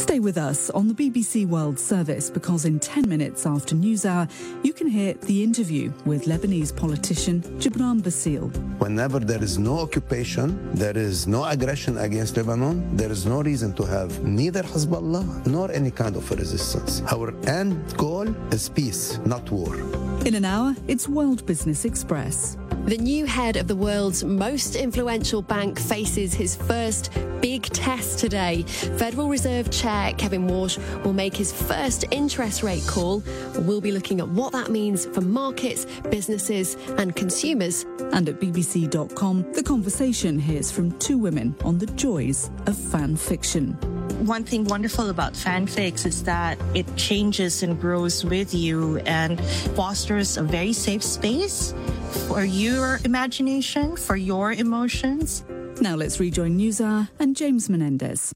Stay with us on the BBC World Service because in 10 minutes after NewsHour, you can hear the interview with Lebanese politician Gibran Bassil. Whenever there is no occupation, there is no aggression against Lebanon, there is no reason to have neither Hezbollah nor any kind of a resistance. Our end goal is peace, not war. In an hour, it's World Business Express. The new head of the world's most influential bank faces his first big test today. Federal Reserve Chair Kevin Warsh will make his first interest rate call. We'll be looking at what that means for markets, businesses and consumers. And at bbc.com, The Conversation hears from two women on the joys of fan fiction. One thing wonderful about fanfics is that it changes and grows with you and fosters a very safe space for your imagination, for your emotions. Now let's rejoin NewsHour and James Menendez.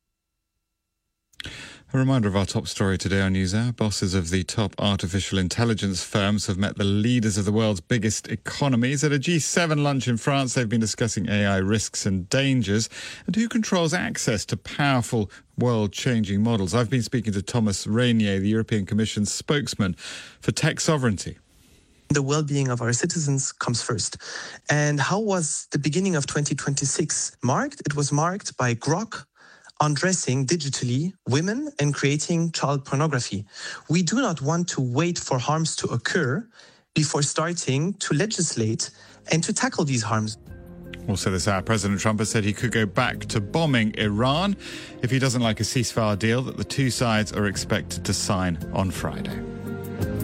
A reminder of our top story today on NewsHour. Bosses of the top artificial intelligence firms have met the leaders of the world's biggest economies. At a G7 lunch in France, they've been discussing AI risks and dangers and who controls access to powerful world-changing models. I've been speaking to Thomas Reynier, the European Commission's spokesman for tech sovereignty. The well-being of our citizens comes first. And how was the beginning of 2026 marked? It was marked by Grok undressing digitally women and creating child pornography. We do not want to wait for harms to occur before starting to legislate and to tackle these harms. Also this hour, President Trump has said he could go back to bombing Iran if he doesn't like a ceasefire deal that the two sides are expected to sign on Friday.